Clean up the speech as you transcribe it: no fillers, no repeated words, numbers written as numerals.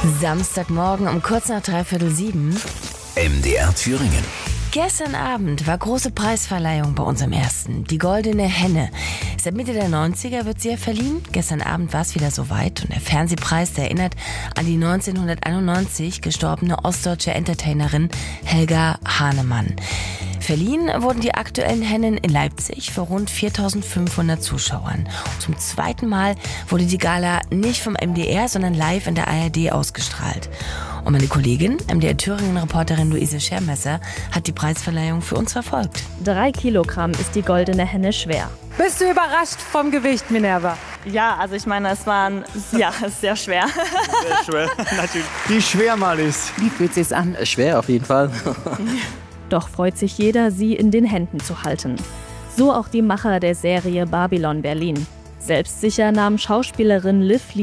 Samstagmorgen um kurz nach 6:45. MDR Thüringen. Gestern Abend war große Preisverleihung bei uns im Ersten. Die Goldene Henne. Seit Mitte der 90er wird sie ja verliehen. Gestern Abend war es wieder soweit. Und der Fernsehpreis, der erinnert an die 1991 gestorbene ostdeutsche Entertainerin Helga Hahnemann. Verliehen wurden die aktuellen Hennen in Leipzig für rund 4.500 Zuschauern. Zum zweiten Mal wurde die Gala nicht vom MDR, sondern live in der ARD ausgestrahlt. Und meine Kollegin, MDR-Thüringen-Reporterin Luise Schermesser, hat die Preisverleihung für uns verfolgt. 3 Kilogramm ist die Goldene Henne schwer. Bist du überrascht vom Gewicht, Minerva? Ja, also ich meine, es ist sehr schwer. Sehr schwer, natürlich. Wie schwer mal ist. Wie fühlt sich's an? Schwer auf jeden Fall. Doch freut sich jeder, sie in den Händen zu halten. So auch die Macher der Serie Babylon Berlin. Selbstsicher nahm Schauspielerin Liv